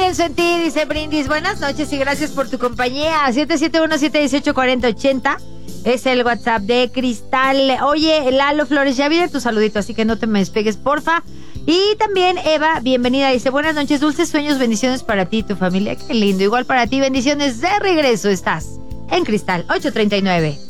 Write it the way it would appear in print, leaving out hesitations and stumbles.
pienso en ti, dice Brindis. Buenas noches y gracias por tu compañía. 771-718-4080 es el WhatsApp de Cristal. Oye, Lalo Flores, ya viene tu saludito, así que no te me despegues, porfa. Y también Eva, bienvenida, dice: buenas noches, dulces sueños, bendiciones para ti y tu familia. Qué lindo, igual para ti, bendiciones de regreso. Estás en Cristal 839.